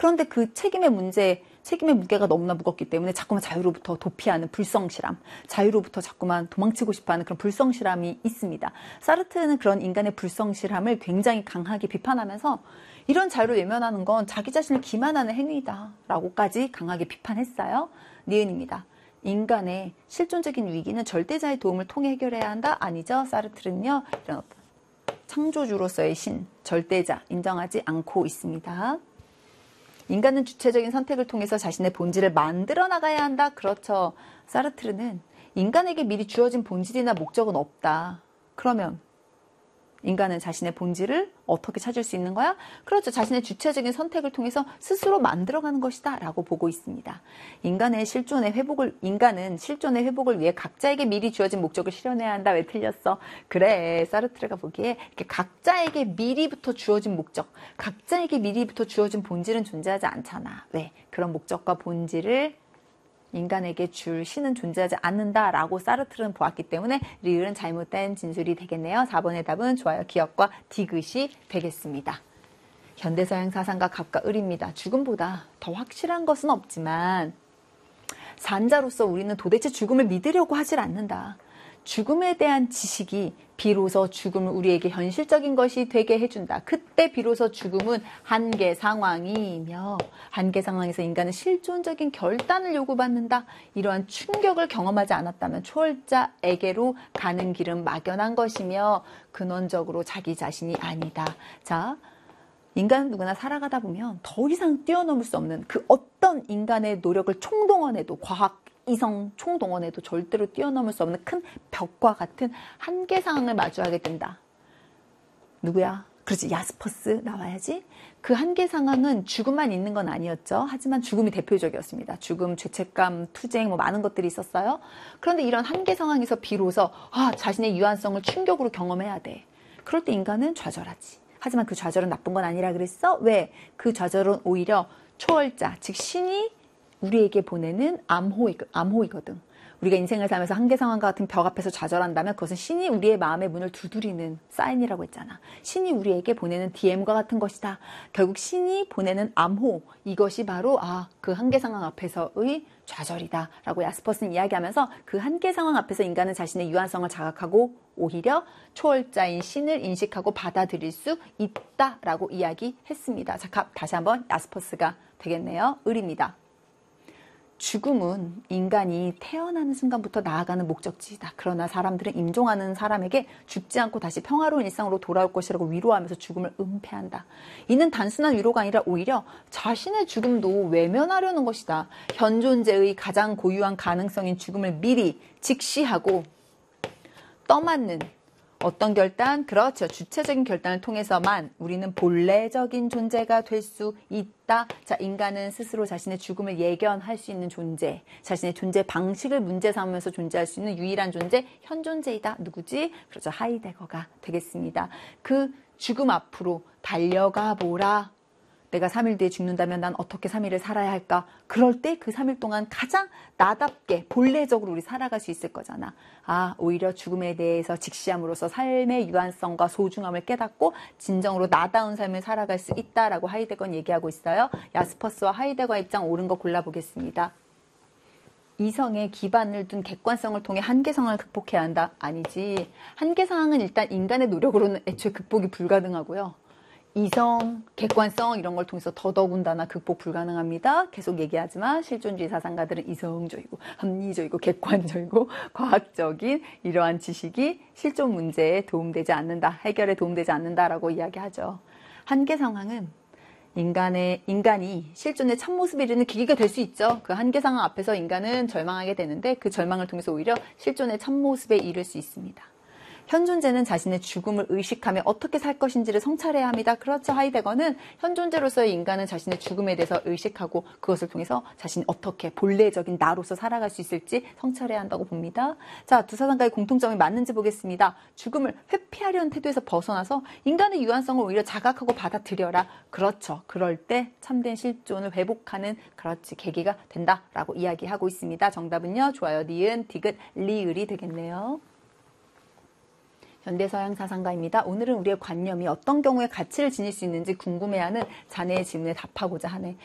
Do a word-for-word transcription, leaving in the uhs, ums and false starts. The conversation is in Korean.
그런데 그 책임의 문제, 책임의 무게가 너무나 무겁기 때문에 자꾸만 자유로부터 도피하는 불성실함, 자유로부터 자꾸만 도망치고 싶어하는 그런 불성실함이 있습니다. 사르트르는 그런 인간의 불성실함을 굉장히 강하게 비판하면서 이런 자유를 외면하는 건 자기 자신을 기만하는 행위다 라고까지 강하게 비판했어요. 니은입니다. 인간의 실존적인 위기는 절대자의 도움을 통해 해결해야 한다? 아니죠. 사르트르는요. 이런 어떤 창조주로서의 신, 절대자 인정하지 않고 있습니다. 인간은 주체적인 선택을 통해서 자신의 본질을 만들어 나가야 한다. 그렇죠. 사르트르는 인간에게 미리 주어진 본질이나 목적은 없다. 그러면 인간은 자신의 본질을 어떻게 찾을 수 있는 거야? 그렇죠. 자신의 주체적인 선택을 통해서 스스로 만들어가는 것이다 라고 보고 있습니다. 인간의 실존의 회복을, 인간은 실존의 회복을 위해 각자에게 미리 주어진 목적을 실현해야 한다. 왜 틀렸어? 그래, 사르트르가 보기에 이렇게 각자에게 미리부터 주어진 목적, 각자에게 미리부터 주어진 본질은 존재하지 않잖아. 왜? 그런 목적과 본질을 인간에게 줄 신은 존재하지 않는다라고 사르트르는 보았기 때문에 리을은 잘못된 진술이 되겠네요. 사 번의 답은 좋아요. 기억과 디귿이 되겠습니다. 현대서양 사상과 갑과 을입니다. 죽음보다 더 확실한 것은 없지만 산자로서 우리는 도대체 죽음을 믿으려고 하질 않는다. 죽음에 대한 지식이 비로소 죽음을 우리에게 현실적인 것이 되게 해준다. 그때 비로소 죽음은 한계 상황이며 한계 상황에서 인간은 실존적인 결단을 요구받는다. 이러한 충격을 경험하지 않았다면 초월자에게로 가는 길은 막연한 것이며 근원적으로 자기 자신이 아니다. 자, 인간은 누구나 살아가다 보면 더 이상 뛰어넘을 수 없는 그 어떤 인간의 노력을 총동원해도 과학, 이성 총동원에도 절대로 뛰어넘을 수 없는 큰 벽과 같은 한계 상황을 마주하게 된다. 누구야? 그렇지, 야스퍼스 나와야지. 그 한계 상황은 죽음만 있는 건 아니었죠. 하지만 죽음이 대표적이었습니다. 죽음, 죄책감, 투쟁 뭐 많은 것들이 있었어요. 그런데 이런 한계 상황에서 비로소 아, 자신의 유한성을 충격으로 경험해야 돼. 그럴 때 인간은 좌절하지. 하지만 그 좌절은 나쁜 건 아니라 그랬어. 왜? 그 좌절은 오히려 초월자, 즉 신이 우리에게 보내는 암호이, 암호이거든. 우리가 인생을 살면서 한계 상황과 같은 벽 앞에서 좌절한다면 그것은 신이 우리의 마음의 문을 두드리는 사인이라고 했잖아. 신이 우리에게 보내는 디엠과 같은 것이다. 결국 신이 보내는 암호, 이것이 바로 아, 그 한계 상황 앞에서의 좌절이다 라고 야스퍼스는 이야기하면서 그 한계 상황 앞에서 인간은 자신의 유한성을 자각하고 오히려 초월자인 신을 인식하고 받아들일 수 있다라고 이야기했습니다. 자, 다시 한번 야스퍼스가 되겠네요. 을입니다. 죽음은 인간이 태어나는 순간부터 나아가는 목적지이다. 그러나 사람들은 임종하는 사람에게 죽지 않고 다시 평화로운 일상으로 돌아올 것이라고 위로하면서 죽음을 은폐한다. 이는 단순한 위로가 아니라 오히려 자신의 죽음도 외면하려는 것이다. 현존재의 가장 고유한 가능성인 죽음을 미리 직시하고 떠맡는 어떤 결단? 그렇죠. 주체적인 결단을 통해서만 우리는 본래적인 존재가 될 수 있다. 자, 인간은 스스로 자신의 죽음을 예견할 수 있는 존재, 자신의 존재 방식을 문제 삼으면서 존재할 수 있는 유일한 존재, 현존재이다. 누구지? 그렇죠. 하이데거가 되겠습니다. 그 죽음 앞으로 달려가 보라. 내가 삼 일 뒤에 죽는다면 난 어떻게 삼 일을 살아야 할까? 그럴 때 그 삼 일 동안 가장 나답게 본래적으로 우리 살아갈 수 있을 거잖아. 아, 오히려 죽음에 대해서 직시함으로써 삶의 유한성과 소중함을 깨닫고 진정으로 나다운 삶을 살아갈 수 있다라고 하이데거는 얘기하고 있어요. 야스퍼스와 하이데거 입장 옳은 거 골라보겠습니다. 이성에 기반을 둔 객관성을 통해 한계 상황을 극복해야 한다? 아니지. 한계 상황은 일단 인간의 노력으로는 애초에 극복이 불가능하고요. 이성, 객관성 이런 걸 통해서 더더군다나 극복 불가능합니다. 계속 얘기하지만 실존주의 사상가들은 이성적이고 합리적이고 객관적이고 과학적인 이러한 지식이 실존 문제에 도움되지 않는다. 해결에 도움되지 않는다라고 이야기하죠. 한계 상황은 인간의, 인간이 실존의 참모습에 이르는 계기가 될 수 있죠. 그 한계 상황 앞에서 인간은 절망하게 되는데 그 절망을 통해서 오히려 실존의 참모습에 이를 수 있습니다. 현존재는 자신의 죽음을 의식하며 어떻게 살 것인지를 성찰해야 합니다. 그렇죠. 하이데거는 현존재로서의 인간은 자신의 죽음에 대해서 의식하고 그것을 통해서 자신이 어떻게 본래적인 나로서 살아갈 수 있을지 성찰해야 한다고 봅니다. 자, 두 사상가의 공통점이 맞는지 보겠습니다. 죽음을 회피하려는 태도에서 벗어나서 인간의 유한성을 오히려 자각하고 받아들여라. 그렇죠. 그럴 때 참된 실존을 회복하는 그렇지 계기가 된다라고 이야기하고 있습니다. 정답은요. 좋아요. 니은, 디귿, 리을이 되겠네요. 현대서양 사상가입니다. 오늘은 우리의 관념이 어떤 경우에 가치를 지닐 수 있는지 궁금해하는 자네의 질문에 답하고자 하네.